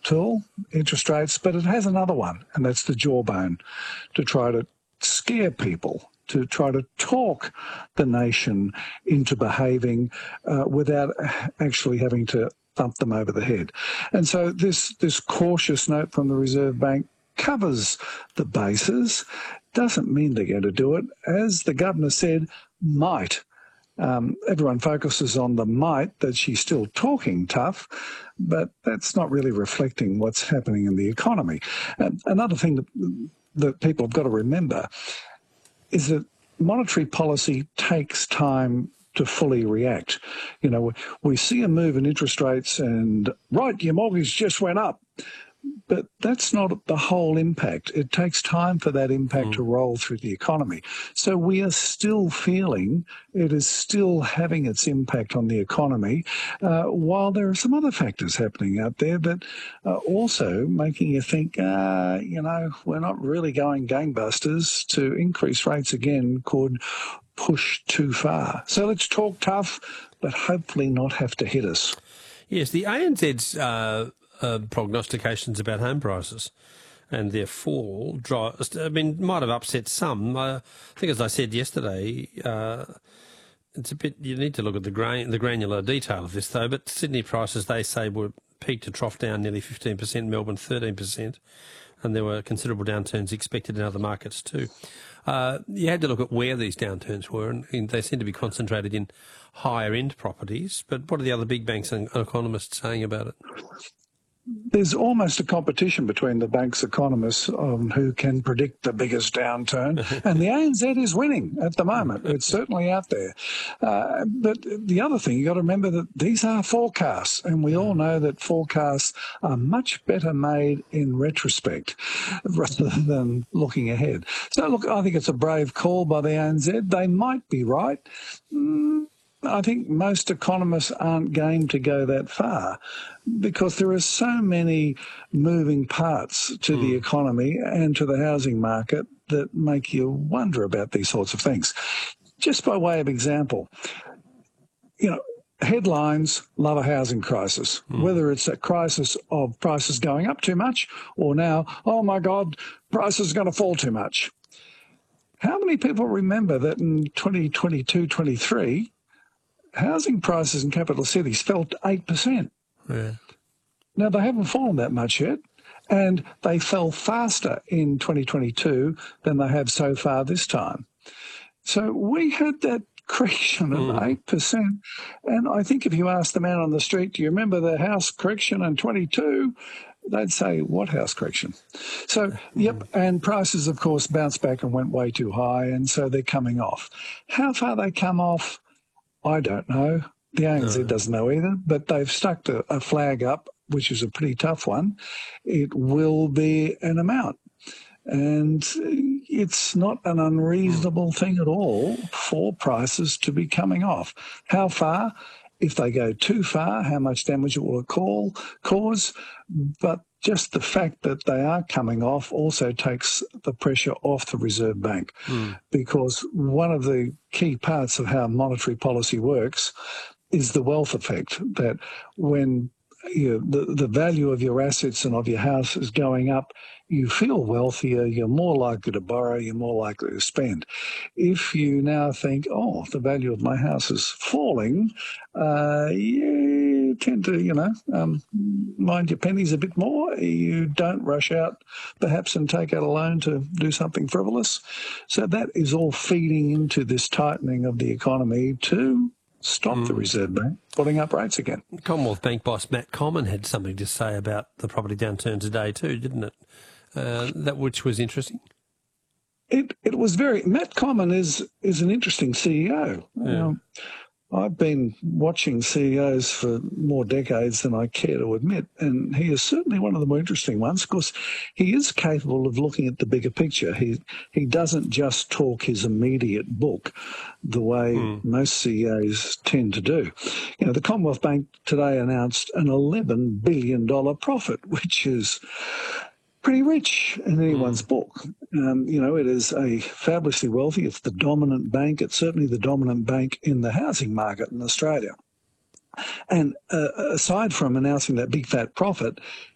tool, interest rates, but it has another one, and that's the jawbone, to try to scare people, to try to talk the nation into behaving without actually having to thump them over the head. And so this cautious note from the Reserve Bank covers the bases, doesn't mean they're going to do it. As the governor said, might. Everyone focuses on the might, that she's still talking tough, but that's not really reflecting what's happening in the economy. Another thing that people have got to remember is that monetary policy takes time to fully react. You know, we see a move in interest rates and, right, your mortgage just went up. But that's not the whole impact. It takes time for that impact to roll through the economy. So we are still feeling it is still having its impact on the economy, while there are some other factors happening out there that are also making you think, you know, we're not really going gangbusters. To increase rates again could push too far. So let's talk tough, but hopefully not have to hit us. Yes, the ANZ's prognostications about home prices and their fall, might have upset some. I think, as I said yesterday, it's a bit. You need to look at the granular detail of this, though. But Sydney prices, they say, were peak to trough down nearly 15%, Melbourne 13%, and there were considerable downturns expected in other markets too. You had to look at where these downturns were, and they seem to be concentrated in higher-end properties. But what are the other big banks and economists saying about it? There's almost a competition between the bank's economists on who can predict the biggest downturn, and the ANZ is winning at the moment. It's certainly out there. But the other thing, you've got to remember that these are forecasts, and we all know that forecasts are much better made in retrospect rather than looking ahead. So, look, I think it's a brave call by the ANZ. They might be right. I think most economists aren't game to go that far because there are so many moving parts to the economy and to the housing market that make you wonder about these sorts of things. Just by way of example, you know, headlines love a housing crisis, whether it's a crisis of prices going up too much or now, oh my God, prices are going to fall too much. How many people remember that in 2022-23, housing prices in capital cities fell 8%. Yeah. Now, they haven't fallen that much yet, and they fell faster in 2022 than they have so far this time. So we had that correction of 8%, and I think if you ask the man on the street, do you remember the house correction in 22? They'd say, what house correction? So, yep, and prices, of course, bounced back and went way too high, and so they're coming off. How far they come off, I don't know. The ANZ doesn't know either, but they've stuck a flag up, which is a pretty tough one. It will be an amount. And it's not an unreasonable thing at all for prices to be coming off. How far? If they go too far, how much damage it will cause. But just the fact that they are coming off also takes the pressure off the Reserve Bank, because one of the key parts of how monetary policy works is the wealth effect, that when the value of your assets and of your house is going up, you feel wealthier, you're more likely to borrow, you're more likely to spend. If you now think, oh, the value of my house is falling, you tend to, mind your pennies a bit more. You don't rush out perhaps and take out a loan to do something frivolous. So that is all feeding into this tightening of the economy to stop the Reserve Bank putting up rates again. Commonwealth Bank boss Matt Comyn had something to say about the property downturn today too, didn't it? That which was interesting. It was very. Matt Comyn is an interesting CEO. Yeah. I've been watching CEOs for more decades than I care to admit, and he is certainly one of the more interesting ones because he is capable of looking at the bigger picture. He doesn't just talk his immediate book the way most CEOs tend to do. You know, the Commonwealth Bank today announced an $11 billion profit, which is pretty rich in anyone's book. It is a fabulously wealthy. It's the dominant bank. It's certainly the dominant bank in the housing market in Australia. And aside from announcing that big fat profit,